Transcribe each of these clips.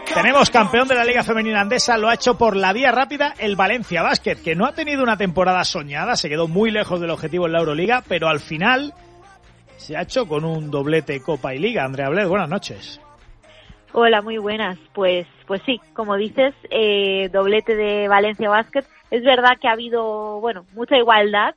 Tenemos campeón de la Liga Femenina Andesa, lo ha hecho por la vía rápida el Valencia Basket, que no ha tenido una temporada soñada, se quedó muy lejos del objetivo en la Euroliga, pero al final se ha hecho con un doblete Copa y Liga. Andrea Bled, buenas noches. Hola, muy buenas. Pues sí, como dices, doblete de Valencia Basket. Es verdad que ha habido, mucha igualdad,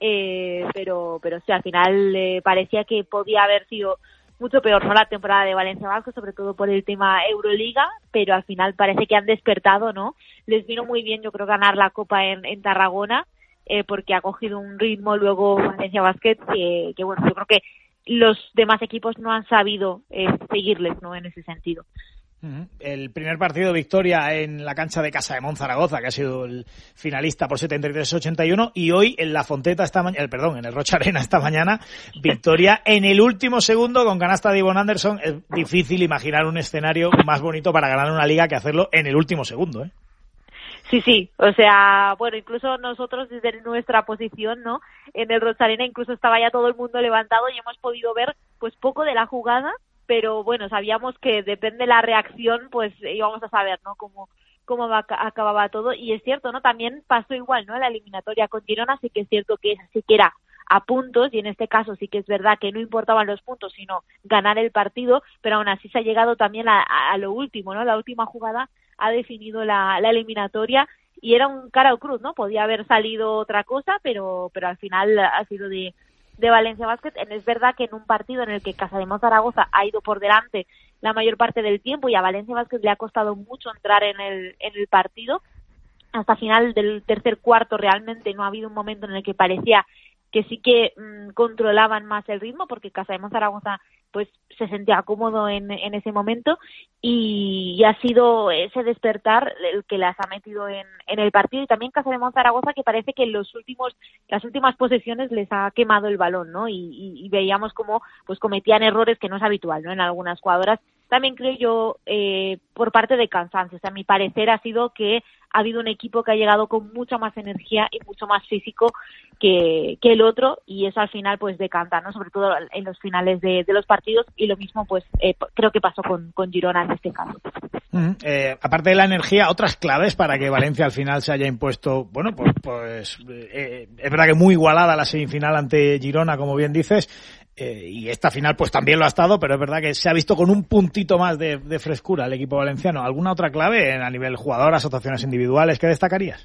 pero sí, al final parecía que podía haber sido mucho peor, ¿no?, la temporada de Valencia Basket, sobre todo por el tema Euroliga, pero al final parece que han despertado, ¿no? Les vino muy bien, yo creo, ganar la Copa en Tarragona, porque ha cogido un ritmo luego Valencia Basket que yo creo que los demás equipos no han sabido seguirles, ¿no?, en ese sentido. El primer partido, victoria en la cancha de Casa de Monzaragoza, que ha sido el finalista por 73-81, y hoy en la Fonteta en el Rocha Arena esta mañana, victoria en el último segundo con canasta de Yvonne Anderson. Es difícil imaginar un escenario más bonito para ganar una liga que hacerlo en el último segundo, ¿eh? Sí, o sea, incluso nosotros desde nuestra posición, ¿no?, en el Rocha Arena incluso estaba ya todo el mundo levantado y hemos podido ver pues poco de la jugada, pero sabíamos que depende de la reacción, pues íbamos a saber, ¿no?, cómo acababa todo. Y es cierto, ¿no?, también pasó igual, ¿no?, en la eliminatoria con Girona. Sí que es cierto que sí que era a puntos, y en este caso sí que es verdad que no importaban los puntos, sino ganar el partido, pero aún así se ha llegado también a lo último, ¿no? La última jugada ha definido la eliminatoria, y era un cara o cruz, ¿no? Podía haber salido otra cosa, pero al final ha sido de Valencia Basket. Es verdad que en un partido en el que Casa de Monzaragoza ha ido por delante la mayor parte del tiempo y a Valencia Basket le ha costado mucho entrar en el partido, hasta final del tercer cuarto realmente no ha habido un momento en el que parecía que sí que controlaban más el ritmo, porque Casa de Monzaragoza pues se sentía cómodo en ese momento, y ha sido ese despertar el que las ha metido en el partido. Y también Casa de Monzaragoza, que parece que en las últimas posesiones les ha quemado el balón, ¿no? Y veíamos cómo pues cometían errores, que no es habitual, ¿no?, en algunas jugadoras. También creo yo por parte de cansancio. O sea, a mi parecer ha sido que ha habido un equipo que ha llegado con mucha más energía y mucho más físico que el otro, y eso al final pues decanta, ¿no?, sobre todo en los finales de los partidos. Y lo mismo pues creo que pasó con Girona en este caso. Aparte de la energía, otras claves para que Valencia al final se haya impuesto, es verdad que muy igualada la semifinal ante Girona, como bien dices, y esta final pues también lo ha estado, pero es verdad que se ha visto con un puntito más de frescura el equipo valenciano. ¿Alguna otra clave a nivel jugadoras, actuaciones individuales que destacarías?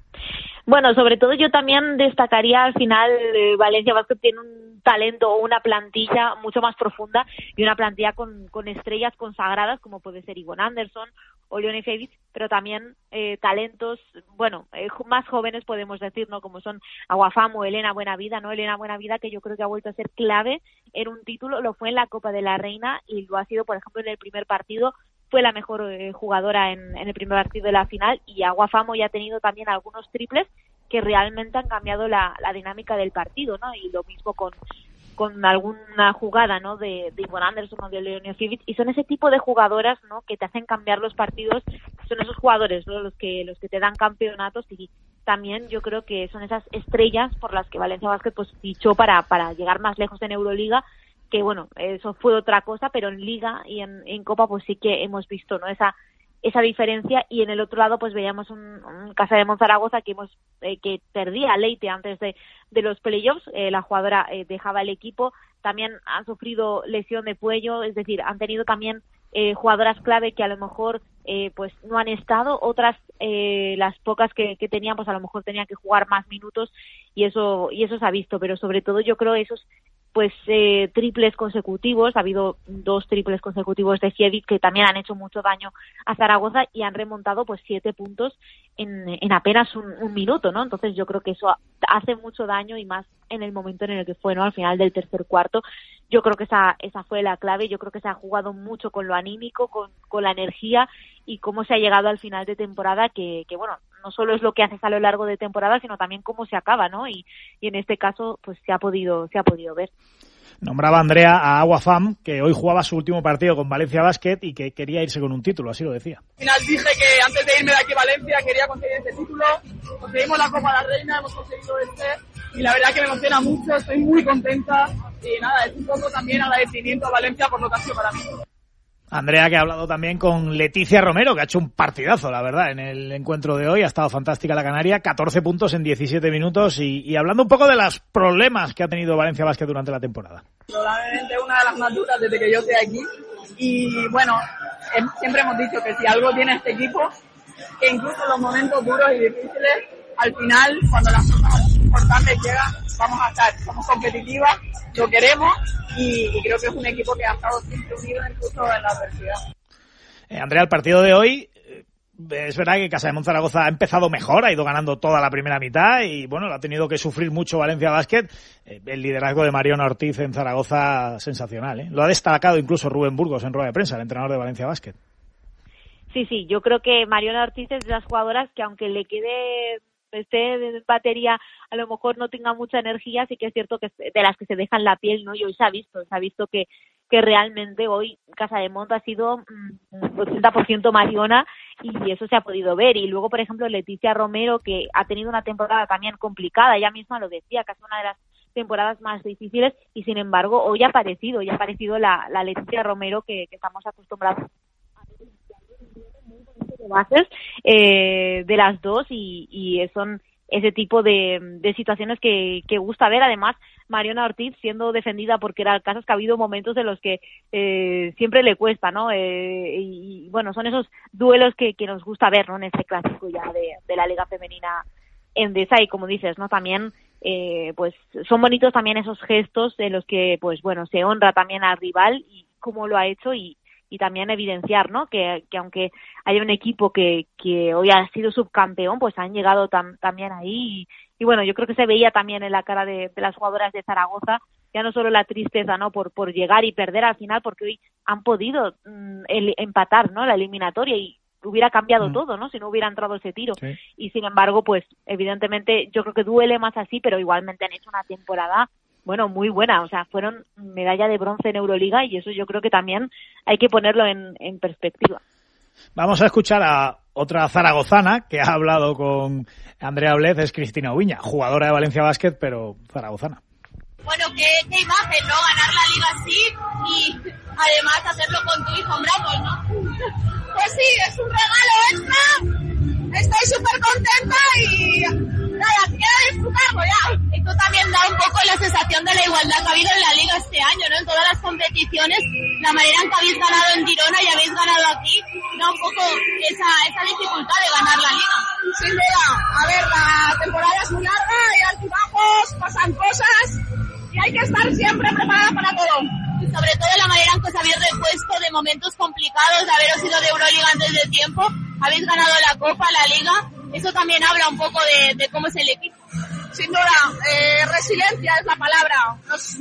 Sobre todo yo también destacaría al final Valencia Basket tiene un talento o una plantilla mucho más profunda, y una plantilla con estrellas consagradas como puede ser Yvonne Anderson o Leonie Feivis, pero también talentos más jóvenes, podemos decir, ¿no?, como son Aguafam o Elena Buenavida, ¿no? Elena Buenavida, que yo creo que ha vuelto a ser clave en un título, lo fue en la Copa de la Reina y lo ha sido, por ejemplo, en el primer partido. Fue la mejor jugadora en el primer partido de la final, y Aguafamo ya ha tenido también algunos triples que realmente han cambiado la dinámica del partido, ¿no? Y lo mismo con alguna jugada, ¿no?, de Yvonne Anderson o de Leonie Feivis, y son ese tipo de jugadoras, ¿no?, que te hacen cambiar los partidos. Son esos jugadores, ¿no?, los que te dan campeonatos, y también yo creo que son esas estrellas por las que Valencia Basket pues fichó para llegar más lejos en Euroliga, que eso fue otra cosa, pero en Liga y en Copa pues sí que hemos visto, ¿no?, esa diferencia. Y en el otro lado pues veíamos un Casa de Monzaragoza que perdía a Leite antes de los playoffs. La jugadora dejaba el equipo, también han sufrido lesión de cuello, es decir, han tenido también jugadoras clave que a lo mejor pues no han estado, otras las pocas que tenían pues a lo mejor tenían que jugar más minutos, y eso se ha visto. Pero sobre todo yo creo esos triples consecutivos, ha habido 2 triples consecutivos de Fievic que también han hecho mucho daño a Zaragoza, y han remontado 7 puntos en apenas un minuto, ¿no? Entonces yo creo que eso hace mucho daño, y más en el momento en el que fue, ¿no?, al final del tercer cuarto. Yo creo que esa fue la clave. Yo creo que se ha jugado mucho con lo anímico, con la energía, y cómo se ha llegado al final de temporada, que no solo es lo que haces a lo largo de temporada, sino también cómo se acaba, ¿no? Y en este caso pues se ha podido ver. Nombraba Andrea a Aguafam, que hoy jugaba su último partido con Valencia Basket y que quería irse con un título, así lo decía. Al final dije que antes de irme de aquí a Valencia quería conseguir este título. Conseguimos la Copa de la Reina, hemos conseguido y la verdad que me emociona mucho, estoy muy contenta, y nada, es un poco también agradecimiento a Valencia por lo que ha sido para mí. Andrea, que ha hablado también con Leticia Romero, que ha hecho un partidazo, la verdad, en el encuentro de hoy. Ha estado fantástica la canaria, 14 puntos en 17 minutos y hablando un poco de los problemas que ha tenido Valencia Basket durante la temporada. Probablemente una de las más duras desde que yo estoy aquí. Y bueno, siempre hemos dicho que si algo tiene este equipo, que incluso en los momentos duros y difíciles, al final, cuando las cosas importantes llegan, vamos a estar, somos competitivas, lo queremos y creo que es un equipo que ha estado siempre unido incluso en la adversidad. Andrea, el partido de hoy, es verdad que Casademont Zaragoza ha empezado mejor, ha ido ganando toda la primera mitad y bueno, lo ha tenido que sufrir mucho Valencia Basket. El liderazgo de Mariona Ortiz en Zaragoza, sensacional, ¿eh? Lo ha destacado incluso Rubén Burgos en rueda de prensa, el entrenador de Valencia Basket. Sí, yo creo que Mariona Ortiz es de las jugadoras que aunque le esté en batería, a lo mejor no tenga mucha energía, sí que es cierto que de las que se dejan la piel, ¿no? Y hoy se ha visto que realmente hoy Casademont ha sido 80% Mariona y eso se ha podido ver. Y luego, por ejemplo, Leticia Romero, que ha tenido una temporada también complicada, ella misma lo decía, que ha sido una de las temporadas más difíciles y sin embargo hoy ha aparecido la Leticia Romero que estamos acostumbrados de bases de las dos y son ese tipo de situaciones que gusta ver. Además, Mariona Ortiz siendo defendida porque era el caso, es que ha habido momentos en los que siempre le cuesta, ¿no? Y bueno, son esos duelos que nos gusta ver, ¿no? En este clásico ya de la Liga Femenina Endesa y como dices, ¿no? También pues son bonitos también esos gestos en los que pues bueno, se honra también al rival y cómo lo ha hecho y también evidenciar, ¿no? Que aunque haya un equipo que hoy ha sido subcampeón, pues han llegado también ahí y bueno, yo creo que se veía también en la cara de las jugadoras de Zaragoza, ya no solo la tristeza, ¿no? Por llegar y perder al final, porque hoy han podido empatar, ¿no? La eliminatoria y hubiera cambiado todo, ¿no? Si no hubiera entrado ese tiro. Sí. Y sin embargo, pues evidentemente yo creo que duele más así, pero igualmente han hecho una temporada bueno, muy buena, o sea, fueron medalla de bronce en Euroliga y eso yo creo que también hay que ponerlo en perspectiva. Vamos a escuchar a otra zaragozana que ha hablado con Andrea Blez, es Cristina Ubiña, jugadora de Valencia Basket, pero zaragozana. Bueno, qué imagen, ¿no? Ganar la liga así y además hacerlo con tu hijo en brazos, ¿no? Pues sí, es un regalo extra, estoy súper contenta y nada, quiero disfrutarlo ya. Esto también da un poco la sensación de la igualdad que ha habido en la liga este año, ¿no? En todas las competiciones, la manera en que habéis ganado en Girona y habéis ganado aquí, da un poco esa dificultad de ganar la liga. Sin duda, a ver, la temporada es muy larga, hay altibajos, pasan cosas y hay que estar siempre preparada para todo. Y sobre todo la manera en que os habéis repuesto de momentos complicados, de haberos ido de Euroliga antes de tiempo, habéis ganado la Copa, la Liga, eso también habla un poco de cómo es el equipo. Sin duda, resiliencia es la palabra.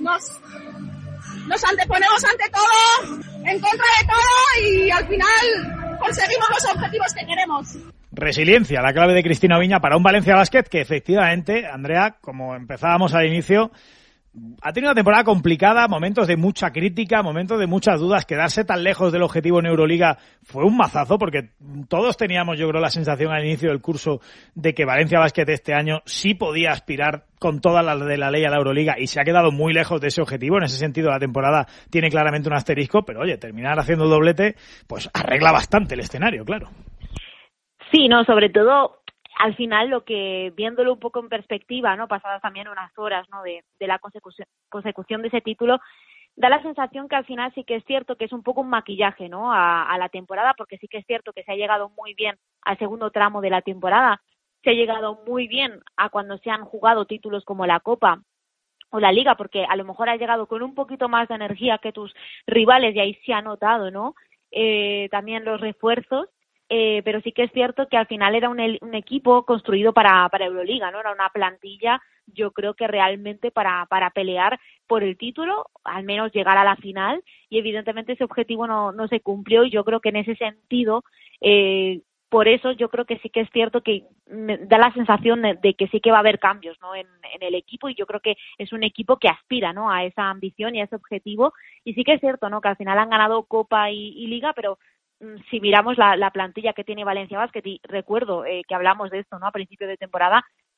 Nos anteponemos ante todo, en contra de todo y al final conseguimos los objetivos que queremos. Resiliencia, la clave de Cristina Ubiña para un Valencia Basket que efectivamente, Andrea, como empezábamos al inicio, ha tenido una temporada complicada, momentos de mucha crítica, momentos de muchas dudas. Quedarse tan lejos del objetivo en Euroliga fue un mazazo porque todos teníamos, yo creo, la sensación al inicio del curso de que Valencia Basket este año sí podía aspirar con todas las de la ley a la Euroliga y se ha quedado muy lejos de ese objetivo. En ese sentido, la temporada tiene claramente un asterisco, pero oye, terminar haciendo el doblete, pues arregla bastante el escenario, claro. Sí, no, sobre todo al final lo que, viéndolo un poco en perspectiva, ¿no? Pasadas también unas horas, ¿no? De la consecución de ese título, da la sensación que al final sí que es cierto que es un poco un maquillaje, ¿no? A la temporada, porque sí que es cierto que se ha llegado muy bien al segundo tramo de la temporada, se ha llegado muy bien a cuando se han jugado títulos como la Copa o la Liga, porque a lo mejor has llegado con un poquito más de energía que tus rivales y ahí se ha notado, ¿no? También los refuerzos. Pero sí que es cierto que al final era un equipo construido para Euroliga, ¿no? Era una plantilla, yo creo que realmente para pelear por el título, al menos llegar a la final, y evidentemente ese objetivo no se cumplió, y yo creo que en ese sentido, por eso yo creo que sí que es cierto que me da la sensación de que sí que va a haber cambios, ¿no? En el equipo, y yo creo que es un equipo que aspira, ¿no? A esa ambición y a ese objetivo, y sí que es cierto, ¿no? Que al final han ganado Copa y Liga, pero si miramos la plantilla que tiene Valencia Basket, y recuerdo que hablamos de esto, ¿no? A principio de temporada,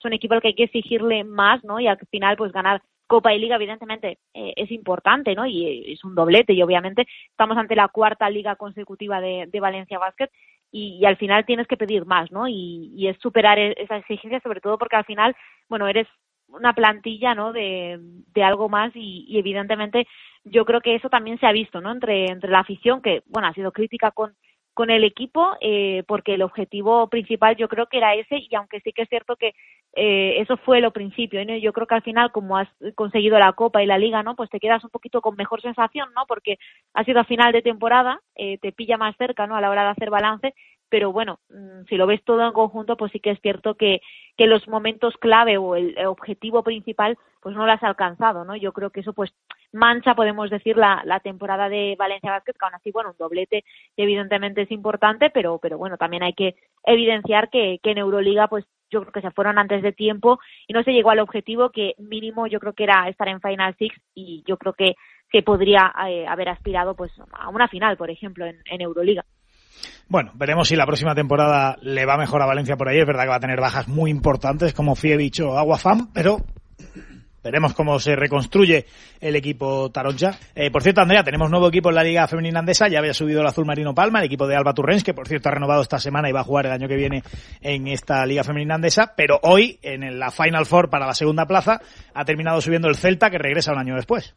es un equipo al que hay que exigirle más, ¿no? Y al final, pues ganar Copa y Liga, evidentemente, es importante, ¿no? Y es un doblete, y obviamente estamos ante la 4ª liga consecutiva de Valencia Basket, y al final tienes que pedir más, ¿no? Y es superar esa exigencia, sobre todo porque al final, bueno, eres una plantilla, ¿no? De algo más, y evidentemente yo creo que eso también se ha visto, ¿no? Entre la afición, que, bueno, ha sido crítica con el equipo, porque el objetivo principal yo creo que era ese, y aunque sí que es cierto que eso fue lo principio, ¿no? Yo creo que al final, como has conseguido la Copa y la Liga, ¿no? Pues te quedas un poquito con mejor sensación, ¿no? Porque ha sido a final de temporada, te pilla más cerca, ¿no? A la hora de hacer balance, pero bueno, si lo ves todo en conjunto, pues sí que es cierto que los momentos clave o el objetivo principal, pues no lo has alcanzado, ¿no? Yo creo que eso, pues, mancha, podemos decir, la temporada de Valencia Basket, que aún así, bueno, un doblete evidentemente es importante, pero bueno, también hay que evidenciar que en Euroliga, pues yo creo que se fueron antes de tiempo y no se llegó al objetivo, que mínimo yo creo que era estar en Final Six, y yo creo que podría haber aspirado pues a una final, por ejemplo, en Euroliga. Bueno, veremos si la próxima temporada le va mejor a Valencia por ahí. Es verdad que va a tener bajas muy importantes como Fievich o Aguafam, pero veremos cómo se reconstruye el equipo taronja. Por cierto, Andrea, tenemos nuevo equipo en la Liga Femenina Andesa. Ya había subido el Azul Marino Palma, el equipo de Alba Turrens, que por cierto ha renovado esta semana y va a jugar el año que viene en esta Liga Femenina Andesa. Pero hoy, en la Final Four para la segunda plaza, ha terminado subiendo el Celta, que regresa un año después.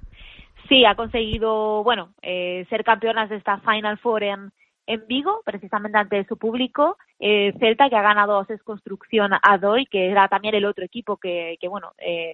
Sí, ha conseguido, bueno, ser campeonas de esta Final Four en Vigo, precisamente ante su público. Celta, que ha ganado SES Construcción Adoy, que era también el otro equipo que bueno,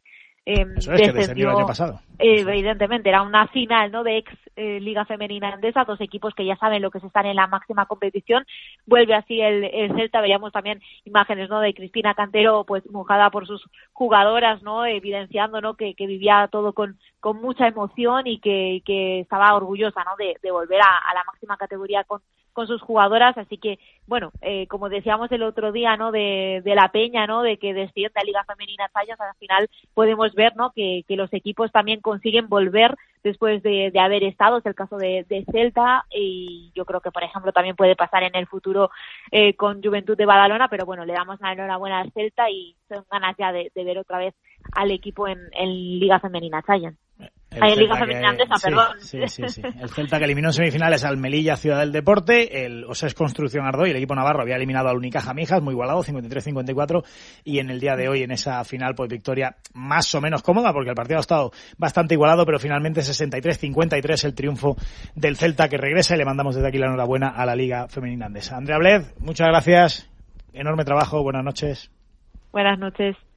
eso es, que descendió el año pasado. Evidentemente, era una final, ¿no?, de ex Liga Femenina Andesa, 2 equipos que ya saben lo que se están en la máxima competición. Vuelve así el Celta. Veíamos también imágenes, ¿no?, de Cristina Cantero, pues mojada por sus jugadoras, ¿no?, evidenciando, ¿no?, que vivía todo con mucha emoción, y que estaba orgullosa, ¿no?, de volver a la máxima categoría con sus jugadoras. Así que, bueno, como decíamos el otro día, ¿no?, de la Peña, ¿no?, de que desciende a Liga Femenina Zayas, al final podemos ver, ¿no?, que los equipos también consiguen volver después de haber estado. Es el caso de Celta, y yo creo que, por ejemplo, también puede pasar en el futuro con Juventud de Badalona, pero bueno, le damos la enhorabuena al Celta, y son ganas ya de ver otra vez al equipo en Liga Femenina Zayas. En Liga Femenina Andesa, perdón. Sí. El Celta, que eliminó en semifinales al Melilla Ciudad del Deporte, el OSES Construcción Ardoy, el equipo navarro, había eliminado al Unicaja Mijas, muy igualado, 53-54, y en el día de hoy, en esa final, pues victoria más o menos cómoda, porque el partido ha estado bastante igualado, pero finalmente 63-53 el triunfo del Celta, que regresa, y le mandamos desde aquí la enhorabuena a la Liga Femenina Andesa. Andrea Bled, muchas gracias, enorme trabajo, buenas noches. Buenas noches.